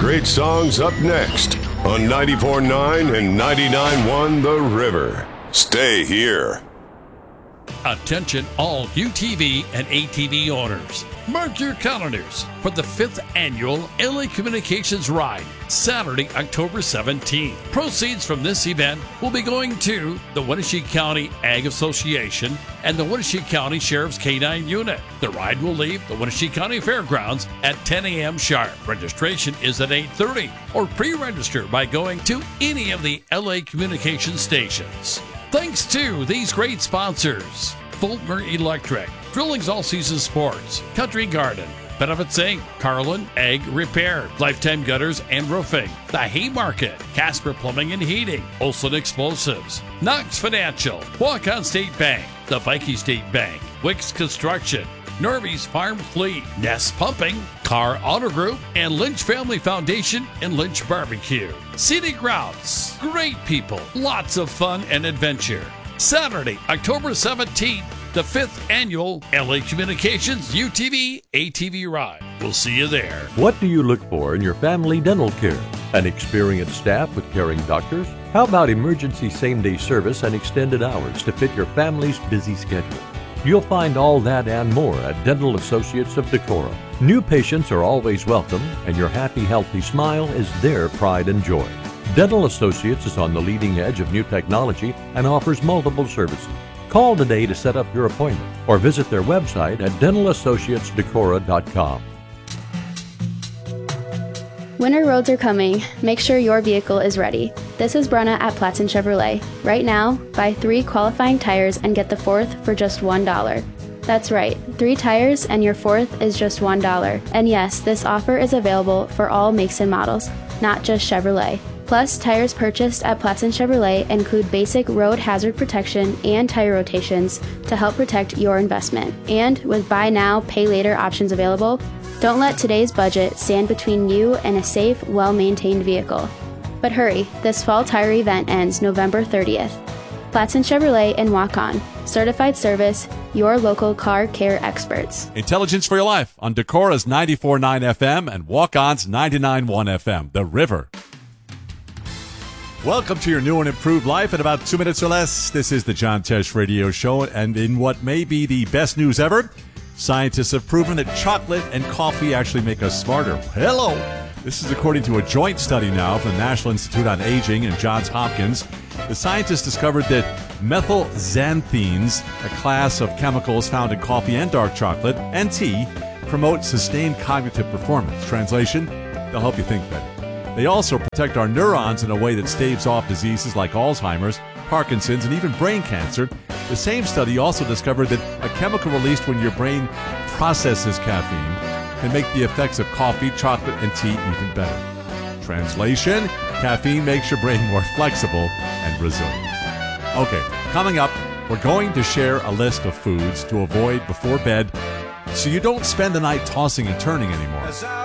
great songs up next on 94.9 and 99.1 The River. Stay here. Attention all UTV and ATV owners. Mark your calendars for the 5th annual LA Communications Ride, Saturday, October 17th. Proceeds from this event will be going to the Wenatchee County Ag Association and the Wenatchee County Sheriff's K-9 Unit. The ride will leave the Wenatchee County Fairgrounds at 10 a.m. sharp. Registration is at 8:30 or pre-register by going to any of the LA Communications stations. Thanks to these great sponsors: Fulmer Electric, Drilling's All Season Sports, Country Garden, Benefits Inc., Carlin Ag Repair, Lifetime Gutters and Roofing, The Haymarket, Casper Plumbing and Heating, Olson Explosives, Knox Financial, Walk-On State Bank, the Viking State Bank, Wicks Construction, Norby's Farm Fleet, Nest Pumping, Carr Auto Group, and Lynch Family Foundation and Lynch Barbecue. Scenic Routes, great people, lots of fun and adventure. Saturday, October 17th, the 5th annual LA Communications UTV ATV Ride. We'll see you there. What do you look for in your family dental care? An experienced staff with caring doctors? How about emergency same-day service and extended hours to fit your family's busy schedule? You'll find all that and more at Dental Associates of Decorah. New patients are always welcome, and your happy, healthy smile is their pride and joy. Dental Associates is on the leading edge of new technology and offers multiple services. Call today to set up your appointment or visit their website at dentalassociatesdecorah.com. Winter roads are coming. Make sure your vehicle is ready. This is Brenna at Platson Chevrolet. Right now, buy 3 qualifying tires and get the 4th for just $1. That's right, 3 tires and your 4th is just $1. And yes, this offer is available for all makes and models, not just Chevrolet. Plus, tires purchased at Platson Chevrolet include basic road hazard protection and tire rotations to help protect your investment. And with buy now, pay later options available, don't let today's budget stand between you and a safe, well-maintained vehicle. But hurry, this fall tire event ends November 30th. Platson Chevrolet and Walk-On. Certified service, your local car care experts. Intelligence for your life on Decorah's 94.9 FM and Walk-On's 99.1 FM, The River. Welcome to your new and improved life in about 2 minutes or less. This is the John Tesh Radio Show, and in what may be the best news ever, scientists have proven that chocolate and coffee actually make us smarter. Hello! This is according to a joint study now from the National Institute on Aging and Johns Hopkins. The scientists discovered that methylxanthines, a class of chemicals found in coffee and dark chocolate and tea, promote sustained cognitive performance. Translation, they'll help you think better. They also protect our neurons in a way that staves off diseases like Alzheimer's, Parkinson's, and even brain cancer. The same study also discovered that a chemical released when your brain processes caffeine can make the effects of coffee, chocolate, and tea even better. Translation, caffeine makes your brain more flexible and resilient. Okay, coming up, we're going to share a list of foods to avoid before bed so you don't spend the night tossing and turning anymore.